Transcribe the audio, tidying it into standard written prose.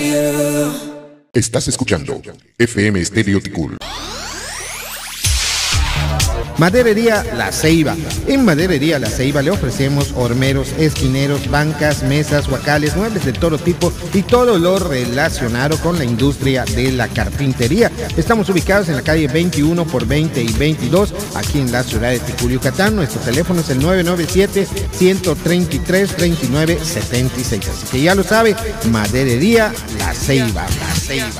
Estás escuchando FM Estéreo Ticul. Maderería La Ceiba. En Maderería La Ceiba le ofrecemos hormeros, esquineros, bancas, mesas, huacales, muebles de todo tipo y todo lo relacionado con la industria de la carpintería. Estamos ubicados en la calle 21 por 20 y 22, aquí en la ciudad de Ticul, Yucatán. Nuestro teléfono es el 997-133-2976. Así que ya lo sabe, Maderería La Ceiba. La Ceiba.